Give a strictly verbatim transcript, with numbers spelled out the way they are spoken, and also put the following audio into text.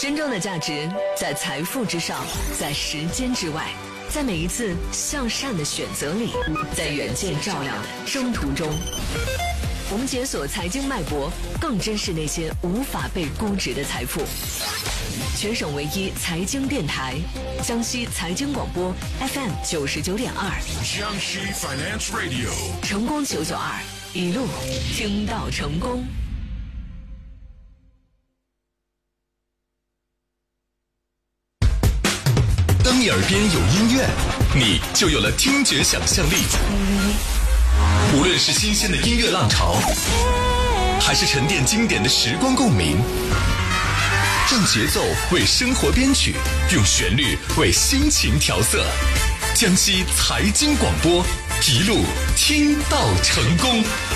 真正的价值在财富之上，在时间之外，在每一次向善的选择里，在远见照亮的征途中。我们解锁财经脉搏，更珍视那些无法被估值的财富。全省唯一财经电台，江西财经广播 F M 九十九点二， 江西 Finance Radio， 成功九九二，一路听到成功。 当你耳边有音乐，你就有了听觉想象力。无论是新鲜的音乐浪潮，还是沉淀经典的时光共鸣，用节奏为生活编曲，用旋律为心情调色。江西财经广播，一路听到成功。